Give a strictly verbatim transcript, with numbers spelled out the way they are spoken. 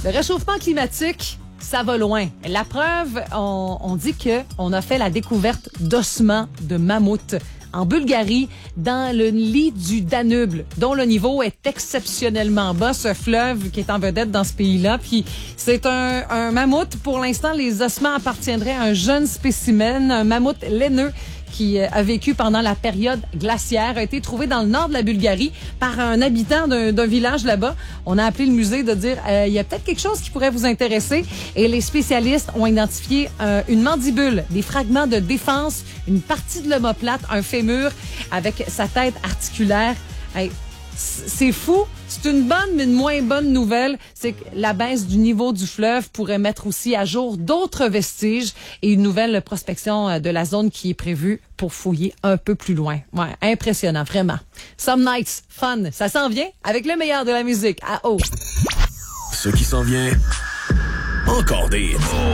Le réchauffement climatique, ça va loin. La preuve, on, on dit que on a fait la découverte d'ossements de mammouth en Bulgarie, dans le lit du Danube, dont le niveau est exceptionnellement bas, ce fleuve qui est en vedette dans ce pays-là. Puis c'est un, un mammouth. Pour l'instant, les ossements appartiendraient à un jeune spécimen, un mammouth laineux qui a vécu pendant la période glaciaire, a été trouvé dans le nord de la Bulgarie par un habitant d'un, d'un village là-bas. On a appelé le musée de dire euh, il y a peut-être quelque chose qui pourrait vous intéresser. Et les spécialistes ont identifié euh, une mandibule, des fragments de défense, une partie de l'omoplate, un fémur avec sa tête articulaire. Hey, c'est fou. C'est une bonne, mais une moins bonne nouvelle. C'est que la baisse du niveau du fleuve pourrait mettre aussi à jour d'autres vestiges et une nouvelle prospection de la zone qui est prévue pour fouiller un peu plus loin. Ouais, impressionnant, vraiment. Some Nights, fun. Ça s'en vient avec le meilleur de la musique à haut. Ce qui s'en vient, encore des